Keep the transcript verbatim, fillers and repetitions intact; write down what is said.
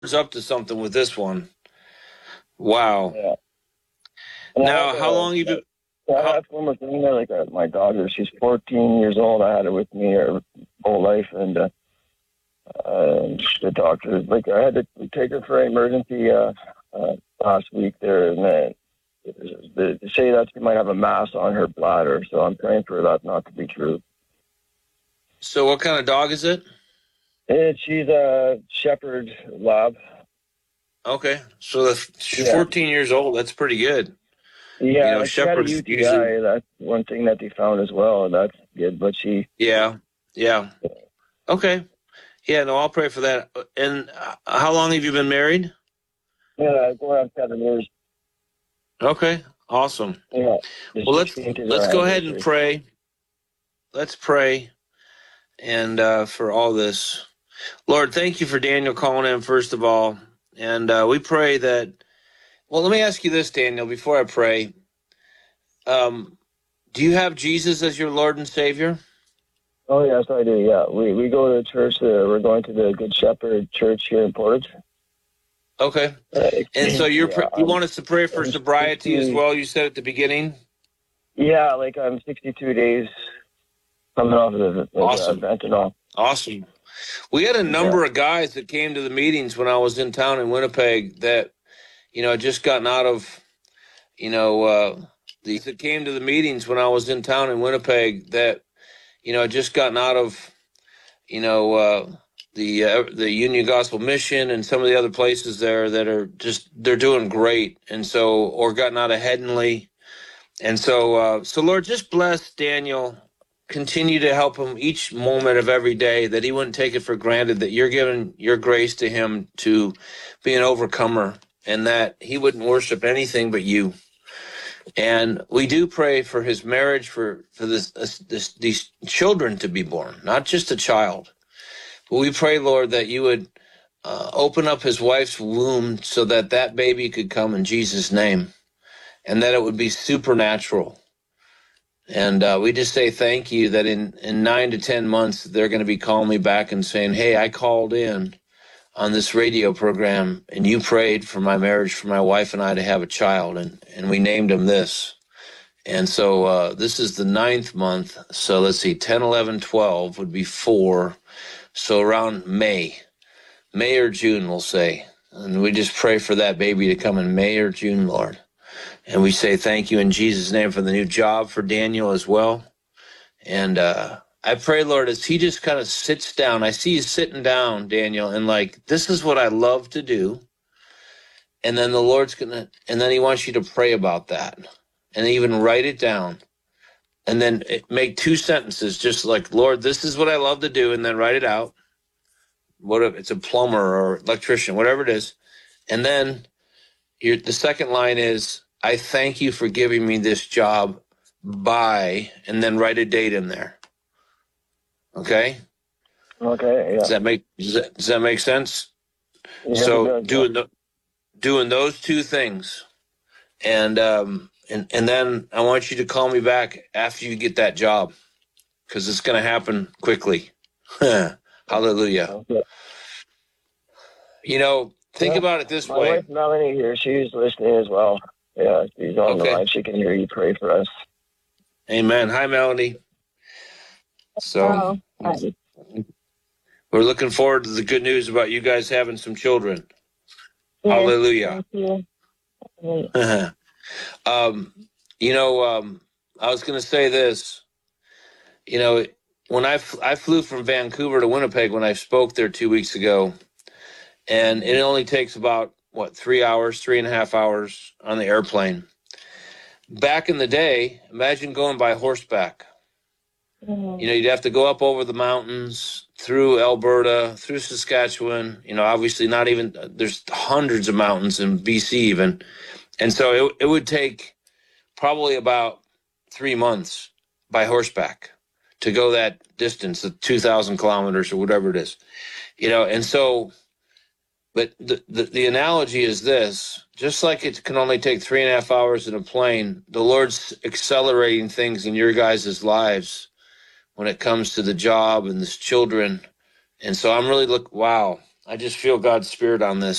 up to something with this one. Wow. Yeah. And Now, had, how uh, long you been? I How, had one more thing there, like uh, my daughter, she's fourteen years old. I had her with me her whole life, and uh, uh, the doctor, like, I had to take her for an emergency uh, uh, last week there, and then they they say that she might have a mass on her bladder, so I'm praying for that not to be true. so, what kind of dog is it? And she's a shepherd lab. Okay, so the, she's Yeah. fourteen years old. That's pretty good. Yeah, You know, and she had a shepherds U T I. usually. That's one thing that they found as well, and that's good. But she, Yeah, yeah. Okay. Yeah, no, I'll pray for that. And uh, how long have you been married? yeah, going on seven years. Okay, awesome. Yeah, the Well, let's sixteenth is let's our go ahead and anniversary. pray. Let's pray and uh, for all this. Lord, thank you for Daniel calling in, first of all. And uh, we pray that, well, let me ask you this, Daniel, before I pray. Um, do you have Jesus as your Lord and Savior? Oh yes, I do. Yeah, we we go to church. Uh, we're going to the Good Shepherd Church here in Portage. Okay. Uh, And so you're yeah, you I'm, want us to pray for I'm sobriety as sixty, well, you said at the beginning? yeah, like I'm sixty-two days coming off of the like, Awesome. uh, fentanyl. Awesome. We had a Yeah. number of guys that came to the meetings when I was in town in Winnipeg that, you know, had just gotten out of, you know, uh, the that came to the meetings when I was in town in Winnipeg that, you know, had just gotten out of, you know, uh, the uh, the Union Gospel Mission and some of the other places there that are just they're doing great, and so or gotten out of Headingley, and so uh, so Lord, just bless Daniel. Continue to help him each moment of every day, that he wouldn't take it for granted that you're giving your grace to him to be an overcomer, and that he wouldn't worship anything but you. And we do pray for his marriage, for for this, this these children to be born, not just a child. But we pray, Lord, that you would uh, open up his wife's womb so that that baby could come in Jesus' name, and that it would be supernatural. And uh, we just say thank you that in, in nine to ten months, they're going to be calling me back and saying, hey, I called in on this radio program and you prayed for my marriage, for my wife and I to have a child. And, and we named him this. And so uh, this is the ninth month. So let's see, ten, eleven, twelve would be four. So around May, May or June, we'll say. And we just pray for that baby to come in May or June, Lord. And we say thank you in Jesus' name for the new job for Daniel as well. And uh, I pray, Lord, as he just kind of sits down, I see you sitting down, Daniel, and like, this is what I love to do. And then the Lord's going to, and then he wants you to pray about that and even write it down. And then it, make two sentences, just like, Lord, this is what I love to do, and then write it out. What if it's a plumber or electrician, whatever it is. And then your, the second line is, I thank you for giving me this job by, and then write a date in there. Okay? Okay. Yeah. Does that make does that, does that make sense? Yes, So it does, doing yeah. the, doing those two things, and um and and then I want you to call me back after you get that job, because it's going to happen quickly. Hallelujah. Okay. You know, think Yeah. about it this My way. wife Melanie here, she's listening as well. Yeah, she's on the Okay. line. She can hear you pray for us. Amen. Hi, Melanie. So Oh, we're looking forward to the good news about you guys having some children. yes, Hallelujah. thank you. um, you know, um, I was going to say this. You know, when I, f- I flew from Vancouver to Winnipeg when I spoke there two weeks ago, and it only takes about, what, three hours, three and a half hours on the airplane. Back in the day, imagine going by horseback. Mhm. You know, you'd have to go up over the mountains, through Alberta, through Saskatchewan. You know, obviously not even, there's hundreds of mountains in B C even. And so it, it would take probably about three months by horseback to go that distance, the two thousand kilometers or whatever it is. You know, and so, but the, the, the analogy is this, just like it can only take three and a half hours in a plane, the Lord's accelerating things in your guys' lives when it comes to the job and the children. And so I'm really look, wow. I just feel God's spirit on this.